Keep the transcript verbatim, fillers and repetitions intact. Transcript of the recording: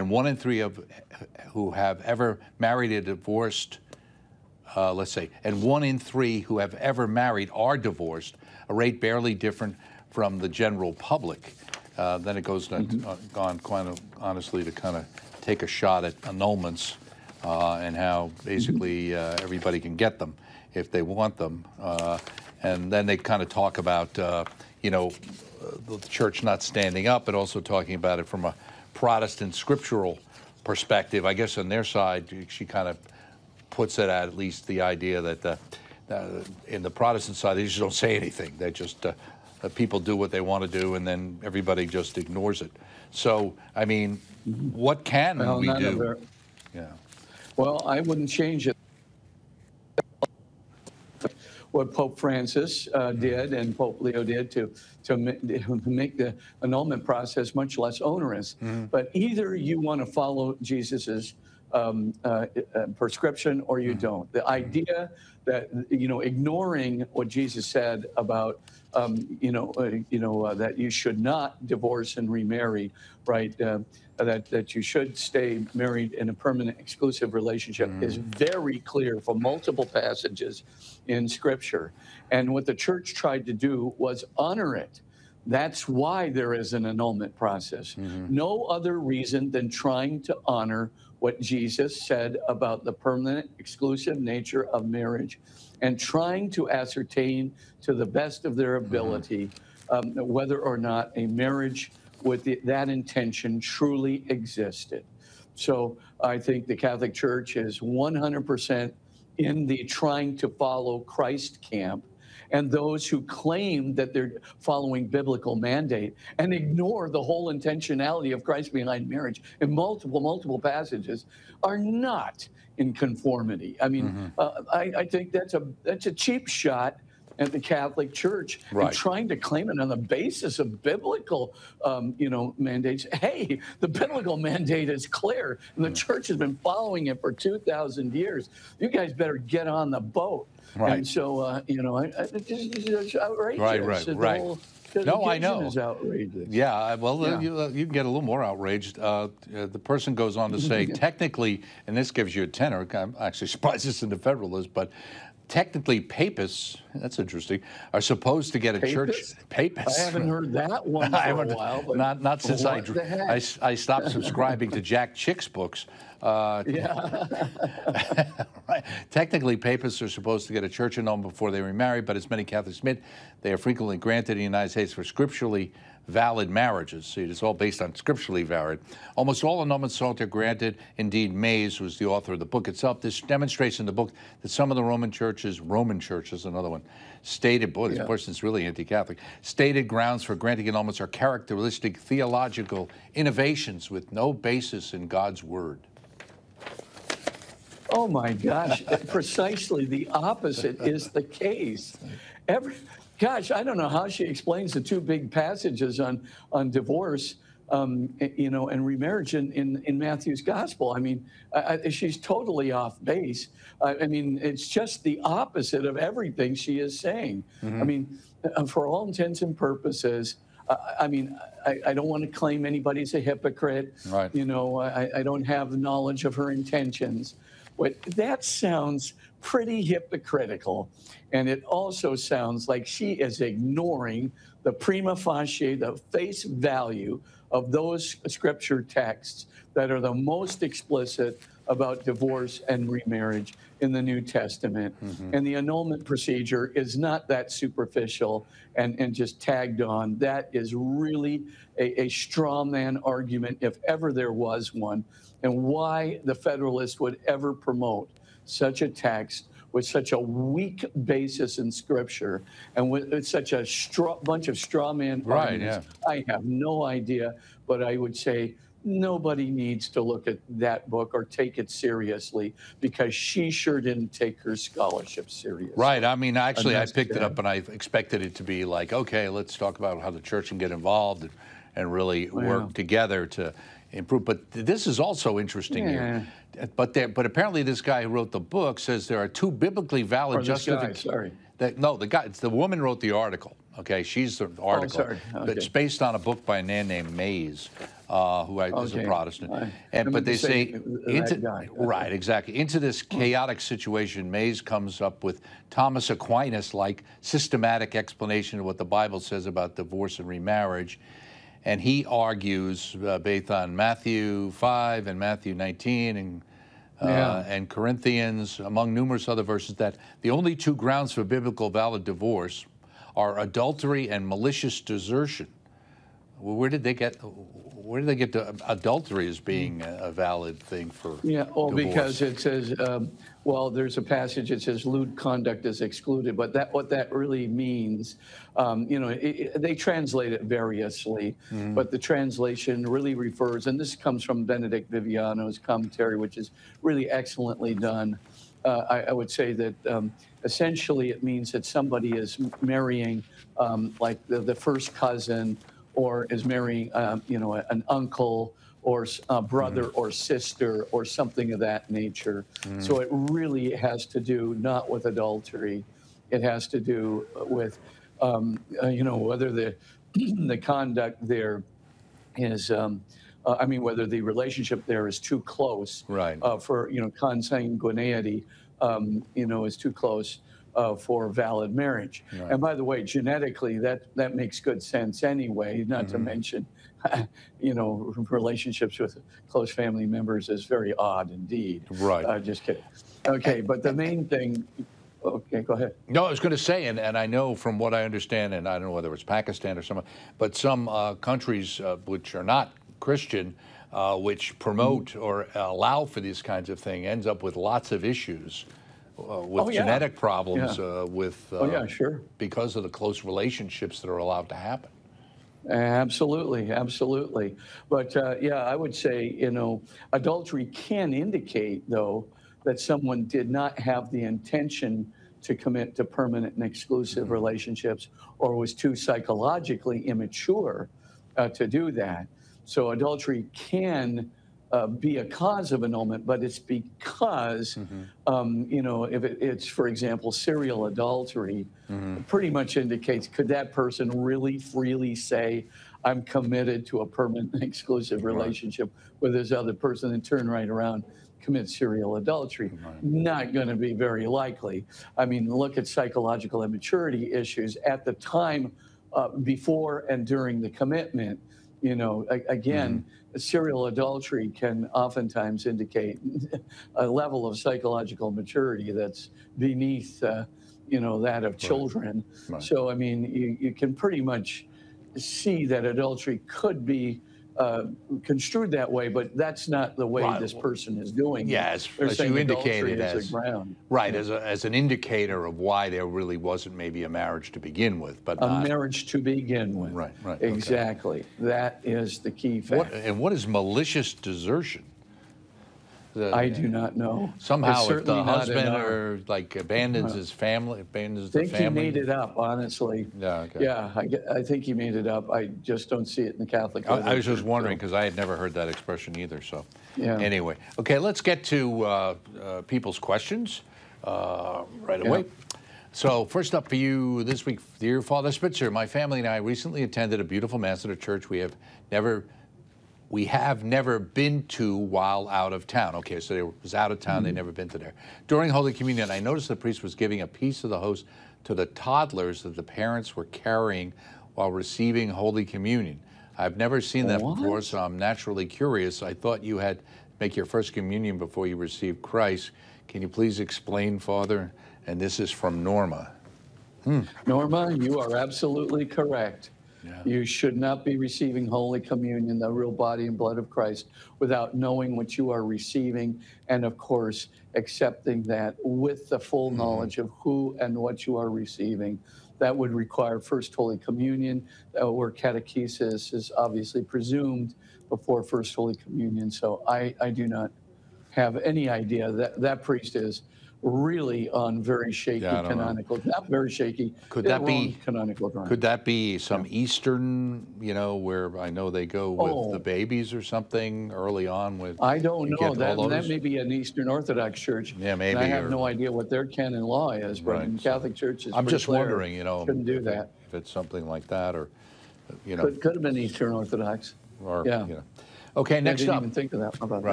and one in three of who have ever married or divorced, uh, let's say, and one in three who have ever married are divorced, a rate barely different from the general public. Uh, then it goes mm-hmm. uh, on, quite honestly, to kind of take a shot at annulments uh, and how basically uh, everybody can get them if they want them. Uh, and then they kind of talk about, uh, you know, the church not standing up, but also talking about it from a Protestant scriptural perspective. I guess on their side, she kind of puts it at at least the idea that the, uh, in the Protestant side, they just don't say anything. They just, uh, uh, people do what they want to do, and then everybody just ignores it. So, I mean, what can well, we do? Their... Yeah. Well, I wouldn't change it. What Pope Francis uh, did and Pope Leo did to, to make the annulment process much less onerous. Mm-hmm. But either you want to follow Jesus's um, uh, uh, prescription or you mm-hmm. don't. The idea that, you know, ignoring what Jesus said about, um, you know, uh, you know uh, that you should not divorce and remarry, right? Uh, that, that you should stay married in a permanent exclusive relationship mm. is very clear from multiple passages in Scripture. And what the church tried to do was honor it. That's why there is an annulment process. Mm-hmm. No other reason than trying to honor what Jesus said about the permanent exclusive nature of marriage and trying to ascertain to the best of their ability mm-hmm. um, whether or not a marriage with the, that intention truly existed. So I think the Catholic Church is one hundred percent in the trying to follow Christ camp, and those who claim that they're following biblical mandate and ignore the whole intentionality of Christ behind marriage in multiple, multiple passages are not in conformity. I mean, mm-hmm. uh, I, I think that's a that's a cheap shot at the Catholic Church right. and trying to claim it on the basis of biblical, um, you know, mandates. Hey, the biblical mandate is clear, and the church has been following it for two thousand years. You guys better get on the boat. Right. And so, uh, you know, I, I, it's, it's outrageous. Right, right, the right. Whole, no, I know. Is outrageous. Yeah, well, yeah. Uh, you, uh, you can get a little more outraged. Uh, uh, the person goes on to say, technically, and this gives you a tenor, I'm actually surprised this in the Federalist, but technically, papists, that's interesting, are supposed to get a papists? church. Papists. I haven't heard that one for I a while. But not, not since I, I, I stopped subscribing to Jack Chick's books. Uh, yeah. right. Technically, papists are supposed to get a church annulment before they remarry, but as many Catholics admit, they are frequently granted in the United States for scripturally valid marriages. See, it's all based on scripturally valid. Almost all annulments are granted. Indeed, Mays, who's the author of the book itself, this demonstrates in the book that some of the Roman churches, Roman churches, another one, stated, boy, this yeah. person's really anti-Catholic, stated grounds for granting annulments are characteristic theological innovations with no basis in God's word. Oh my gosh, precisely the opposite is the case. Every, gosh, I don't know how she explains the two big passages on, on divorce, um, you know, and remarriage in, in, in Matthew's gospel. I mean, I, I, she's totally off base. I, I mean, it's just the opposite of everything she is saying. Mm-hmm. I mean, for all intents and purposes, I mean, I, I don't want to claim anybody's a hypocrite. Right. You know, I, I don't have knowledge of her intentions. But that sounds pretty hypocritical. And it also sounds like she is ignoring the prima facie, the face value of those scripture texts that are the most explicit about divorce and remarriage in the New Testament. Mm-hmm. And the annulment procedure is not that superficial and, and just tagged on. That is really a, a straw man argument, if ever there was one, and why the Federalist would ever promote such a text with such a weak basis in Scripture and with such a straw, bunch of straw man right, arguments. Yeah. I have no idea, but I would say nobody needs to look at that book or take it seriously, because she sure didn't take her scholarship seriously. Right. I mean, actually, I picked it up and I expected it to be like, okay, let's talk about how the church can get involved and, and really Wow. work together to improve. But this is also interesting Yeah. here. But there, but apparently this guy who wrote the book says there are two biblically valid Or this guy, justifications. sorry. That, no, the guy, it's the woman wrote the article. Okay, she's the article. sorry. Okay. It's based on a book by a man named Mays, uh, who I, is a Okay. Protestant. I- And I but meant to they say say that into guy. Okay. right, exactly into this chaotic situation, Mays comes up with Thomas Aquinas-like systematic explanation of what the Bible says about divorce and remarriage. And he argues, uh, based on Matthew five and Matthew nineteen and uh, Yeah. and Corinthians, among numerous other verses, that the only two grounds for biblical valid divorce are adultery and malicious desertion. Well, where did they get? Where did they get to adultery as being a, a valid thing for? Yeah, well, divorce? because it says, um, well, there's a passage that says lewd conduct is excluded, but that what that really means, um, you know, it, it, they translate it variously, Mm-hmm. but the translation really refers, and this comes from Benedict Viviano's commentary, which is really excellently done. Uh, I, I would say that um, essentially it means that somebody is marrying, um, like the, the first cousin, or is marrying, um, you know, an uncle or a brother Mm-hmm. or sister or something of that nature. So it really has to do not with adultery. It has to do with, um, uh, you know, whether the the conduct there is, um, uh, I mean, whether the relationship there is too close, Right. uh, for, you know, consanguinity, um, you know, is too close uh, for valid marriage. Right. And by the way, genetically, that that makes good sense anyway. Not to mention, you know, relationships with close family members is very odd indeed. Right. Uh, just kidding. Okay, but the main thing. Okay, go ahead. No, I was going to say, and, and I know from what I understand, and I don't know whether it's Pakistan or some, but some uh, countries uh, which are not Christian, uh, which promote Mm-hmm. or allow for these kinds of things, ends up with lots of issues, uh, with Oh, yeah. genetic problems, Yeah. uh, with uh, Oh, yeah, sure. because of the close relationships that are allowed to happen. Absolutely, absolutely. But uh, yeah, I would say, you know, adultery can indicate, though, that someone did not have the intention to commit to permanent and exclusive Mm-hmm. relationships or was too psychologically immature uh, to do that. So adultery can uh, be a cause of annulment, but it's because, Mm-hmm. um, you know, if it, it's, for example, serial adultery, Mm-hmm. pretty much indicates, could that person really freely say, I'm committed to a permanent and exclusive relationship with this other person, and turn right around, commit serial adultery? Not going to be very likely. I mean, look at psychological immaturity issues at the time, uh, before and during the commitment. You know, a- again, serial adultery can oftentimes indicate a level of psychological maturity that's beneath, uh, you know, that of children. Right. So, I mean, you, you can pretty much see that adultery could be uh, construed that way, but that's not the way Right. this person is doing it. Yeah, as, They're as saying you adultery indicated, is as the ground. right, as, a, as an indicator of why there really wasn't maybe a marriage to begin with, but A not. marriage to begin with. Right, right, okay. Exactly. That is the key fact. What, and what is malicious desertion? The- I do not know. Somehow, It's if the certainly not in husband our- or like abandons his family, abandons I the think he family. made it up, honestly. Yeah, okay. Yeah, I, ge- I think he made it up. I just don't see it in the Catholic I, I was literature, just wondering so- because I had never heard that expression either. So, Yeah. anyway, okay, let's get to uh, uh, people's questions uh, right away. So, first up for you this week, dear Father Spitzer, my family and I recently attended a beautiful mass at a church we have never. We have never been to while out of town. Okay, so they was out of town, they'd never been to there. During Holy Communion, I noticed the priest was giving a piece of the host to the toddlers that the parents were carrying while receiving Holy Communion. I've never seen that What? before, so I'm naturally curious. I thought you had to make your first communion before you received Christ. Can you please explain, Father? And this is from Norma. Norma, you are absolutely correct. Yeah. You should not be receiving Holy Communion, the real body and blood of Christ, without knowing what you are receiving, and of course, accepting that with the full knowledge of who and what you are receiving. That would require First Holy Communion, uh, where catechesis is obviously presumed before First Holy Communion. So I, I do not have any idea that that priest is really on very shaky Yeah, I don't know. canonical, not very shaky. Could they're that be- wrong canonical drawings. Could that be some Eastern, you know, where I know they go with Oh. the babies or something early on with? I don't you know. get That, all that those? may be an Eastern Orthodox church. Yeah, and maybe, I have or- no idea what their canon law is, but Right, in so- Catholic Church, it's I'm pretty just clear. wondering, you know, Shouldn't do if, that. if it's something like that, or you know, Could, could have been Eastern Orthodox. or yeah. you know. Okay, I next didn't up. even think of that. How about that?